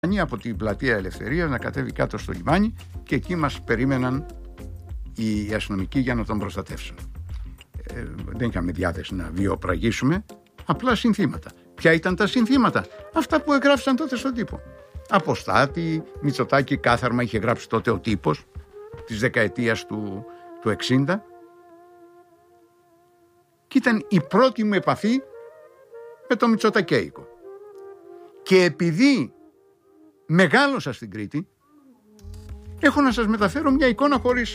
από την πλατεία Ελευθερίας να κατέβει κάτω στο λιμάνι και εκεί μας περίμεναν οι αστυνομικοί για να τον προστατεύσουν. Δεν είχαμε διάθεση να βιοπραγήσουμε, απλά συνθήματα. Ποια ήταν τα συνθήματα? Αυτά που εγγράφησαν τότε στον τύπο. Αποστάτη, Μητσοτάκη, κάθαρμα είχε γράψει τότε ο τύπος της δεκαετίας του 60. Και ήταν η πρώτη μου επαφή με το Μητσοτακέικο. Και επειδή μεγάλωσα στην Κρήτη, έχω να σας μεταφέρω μια εικόνα χωρίς...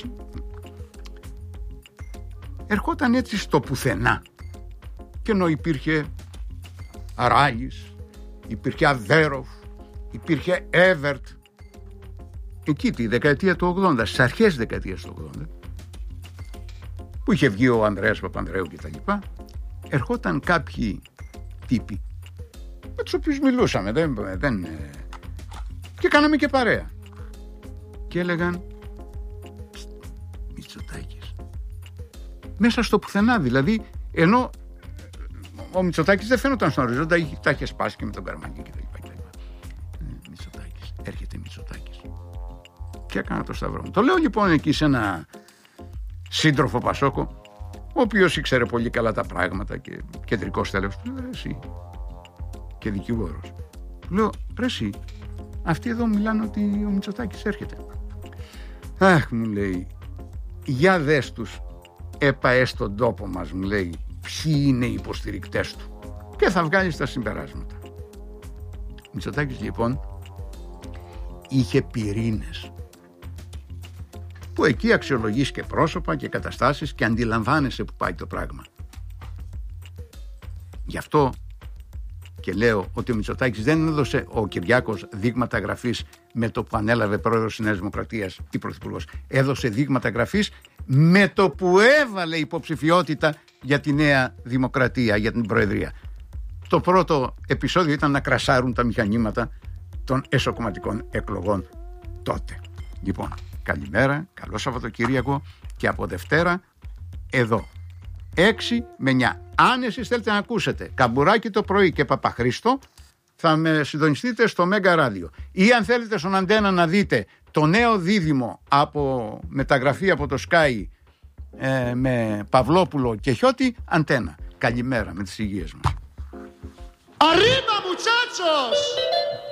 Ερχόταν έτσι στο πουθενά. Και ενώ υπήρχε Αράγης, υπήρχε Αβέροφ, υπήρχε Έβερτ, εκεί τη δεκαετία του 80, στις αρχές της δεκαετίας του 80, που είχε βγει ο Ανδρέας Παπανδρέου και τα λοιπά, ερχόταν κάποιοι τύποι με τους οποίους μιλούσαμε και κάναμε και παρέα και έλεγαν Μητσοτάκης, μέσα στο πουθενά δηλαδή, ενώ ο Μητσοτάκης δεν φαίνονταν στον οριζόντα, τα είχε σπάσει και με τον Καρμανίκη και τα λοιπά. Μητσοτάκης, έρχεται Μητσοτάκης. Και έκανα το σταυρό μου. Το λέω λοιπόν εκεί σε ένα σύντροφο Πασόκο, ο οποίος ήξερε πολύ καλά τα πράγματα και κεντρικός τέλος. Του λέω, ρε εσύ, και δικηγόρος. Του λέω, ρε εσύ, αυτοί εδώ μιλάνε ότι ο Μητσοτάκης έρχεται. Αχ, μου λέει, για δες τους έπαε στον τόπο μας, μου λέει, ποιοι είναι οι υποστηρικτές του και θα βγάλεις τα συμπεράσματα. Ο Μητσοτάκης λοιπόν είχε πυρήνες που εκεί αξιολογείς και πρόσωπα και καταστάσεις και αντιλαμβάνεσαι που πάει το πράγμα. Γι' αυτό και λέω ότι ο Μητσοτάκης δεν έδωσε, ο Κυριάκος, δείγματα γραφής με το που ανέλαβε πρόεδρος της Νέας Δημοκρατίας ή πρωθυπουργός. Έδωσε δείγματα γραφής με το που έβαλε υποψηφιότητα για τη Νέα Δημοκρατία, για την Προεδρία. Το πρώτο επεισόδιο ήταν να κρασάρουν τα μηχανήματα των εσωκομματικών εκλογών τότε. Λοιπόν, καλημέρα, καλό Σαββατοκύριακο και από Δευτέρα εδώ 6 με 9. Αν εσείς θέλετε να ακούσετε Καμπουράκι το πρωί και Παπαχρήστο, θα με συντονιστείτε στο Μέγκα Ράδιο. Ή αν θέλετε στον Αντένα να δείτε το νέο δίδυμο από μεταγραφή από το Sky με Παυλόπουλο και Χιώτη, Αντένα. Καλημέρα με τις υγείες μας. Arriba muchachos!